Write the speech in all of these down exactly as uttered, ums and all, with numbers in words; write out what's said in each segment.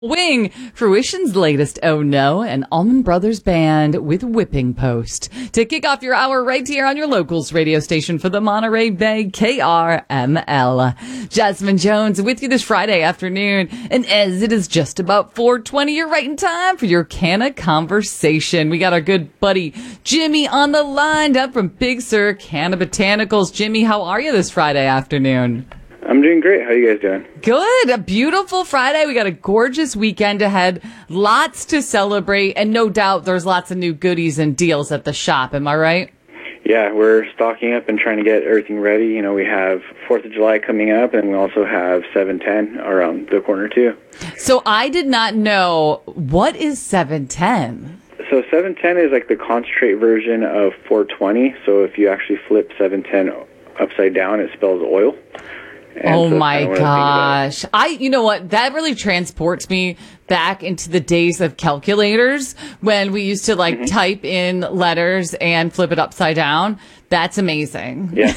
Wing, Fruition's latest Oh No, and Allman Brothers Band with Whipping Post. To kick off your hour right here on your locals radio station for the Monterey Bay, K R M L. Jasmine Jones with you this Friday afternoon. And as it is just about four twenty, you're right in time for your Canna Conversation. We got our good buddy Jimmy on the line up from Big Sur Canna Botanicals. Jimmy, how are you this Friday afternoon? I'm doing great. How are you guys doing? Good. A beautiful Friday. We got a gorgeous weekend ahead. Lots to celebrate. And no doubt there's lots of new goodies and deals at the shop. Am I right? Yeah, we're stocking up and trying to get everything ready. You know, we have fourth of July coming up, and we also have seven ten around the corner, too. So I did not know. What is seven ten? So seven ten is like the concentrate version of four twenty. So if you actually flip seven ten upside down, it spells oil. And oh so my gosh. I, you know what? That really transports me back into the days of calculators when we used to like mm-hmm. type in letters and flip it upside down. That's amazing. Yeah.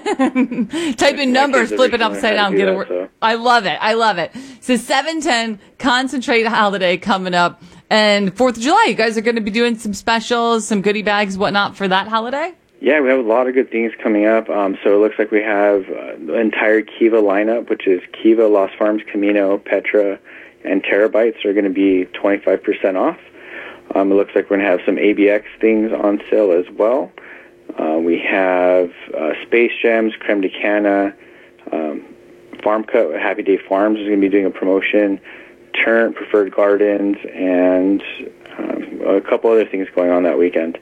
Type in numbers, flip it upside down, get a word. So. I love it. I love it. So seven ten concentrate holiday coming up, and fourth of July. You guys are going to be doing some specials, some goodie bags, whatnot for that holiday? Yeah, we have a lot of good things coming up. Um, so it looks like we have uh, the entire Kiva lineup, which is Kiva, Los Farms, Camino, Petra, and Terabytes are going to be twenty-five percent off. Um, it looks like we're going to have some A B X things on sale as well. Uh, we have uh, Space Gems, Creme de Canna, um, Farm Cut, Happy Day Farms is going to be doing a promotion, Turn, Preferred Gardens, and um, a couple other things going on that weekend.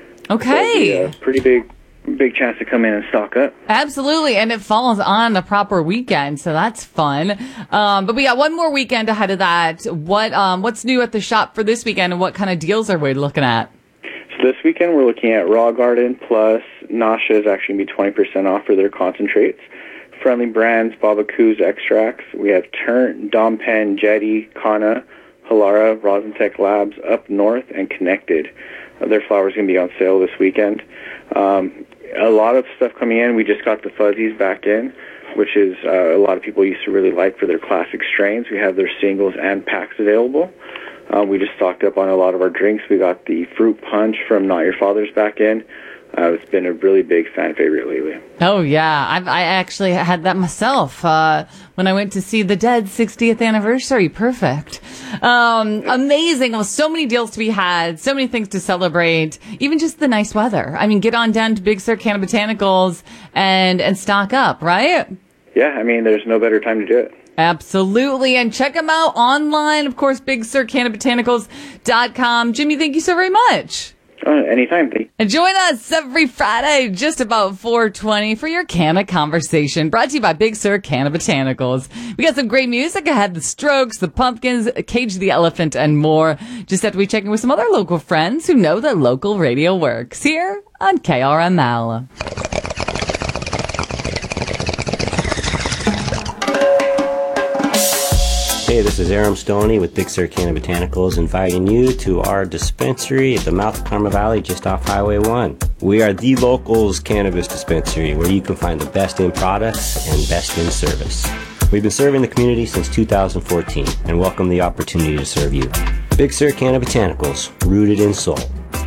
Okay. So a pretty big, big chance to come in and stock up. Absolutely, and it falls on a proper weekend, so that's fun. Um, but we got one more weekend ahead of that. What, um, what's new at the shop for this weekend, and what kind of deals are we looking at? So this weekend we're looking at Raw Garden plus Nasha is actually going to be twenty percent off for their concentrates. Friendly Brands, Baba Coos extracts. We have Turn, Dom Pen, Jetty, Kana, Halara, Rosentech Labs, Up North, and Connected. Their flowers going to be on sale this weekend. Um, a lot of stuff coming in. We just got the Fuzzies back in, which is uh, a lot of people used to really like for their classic strains. We have their singles and packs available. Uh, we just stocked up on a lot of our drinks. We got the Fruit Punch from Not Your Father's back in. Uh, it's been a really big fan favorite lately. Oh, yeah. I've, I actually had that myself uh, when I went to see The Dead sixtieth anniversary. Perfect. Um, amazing. Well, so many deals to be had, so many things to celebrate, even just the nice weather. I mean, get on down to Big Sur Canna Botanicals and, and stock up, right? Yeah, I mean, there's no better time to do it. Absolutely. And check them out online, of course, big sur canna botanicals dot com. Jimmy, thank you so very much. Uh, anytime. And join us every Friday, just about four twenty, for your Canna Conversation, brought to you by Big Sur Canna Botanicals. We got some great music ahead: The Strokes, The Pumpkins, Cage the Elephant, and more. Just after we check in with some other local friends who know that local radio works here on K R M L. Hey, this is Aram Stoney with Big Sur Canna Botanicals, inviting you to our dispensary at the mouth of Karma Valley, just off Highway one. We are the locals cannabis dispensary, where you can find the best in products and best in service. We've been serving the community since two thousand fourteen and welcome the opportunity to serve you. Big Sur Canna Botanicals, rooted in soul.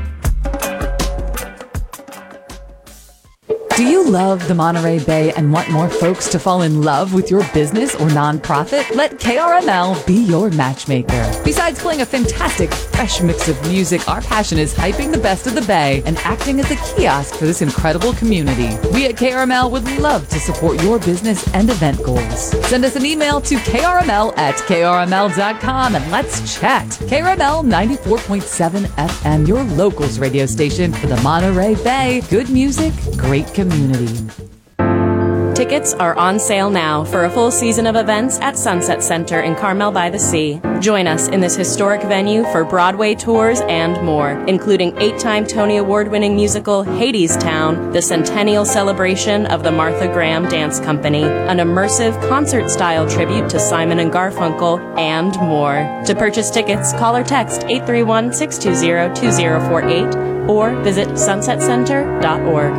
Do you love the Monterey Bay and want more folks to fall in love with your business or nonprofit? Let K R M L be your matchmaker. Besides playing a fantastic, fresh mix of music, our passion is hyping the best of the Bay and acting as a kiosk for this incredible community. We at K R M L would love to support your business and event goals. Send us an email to K R M L at K R M L dot com and let's chat. K R M L ninety-four point seven F M, your locals radio station for the Monterey Bay. Good music, great community. Community. Tickets are on sale now for a full season of events at Sunset Center in Carmel by the Sea. Join us in this historic venue for Broadway tours and more, including eight-time Tony Award-winning musical Hadestown, the centennial celebration of the Martha Graham Dance Company, an immersive concert-style tribute to Simon and Garfunkel, and more. To purchase tickets, call or text eight three one, six two zero, two zero four eight or visit sunset center dot org.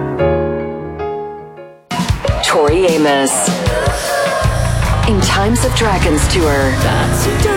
Tori Amos. In Times of Dragons Tour.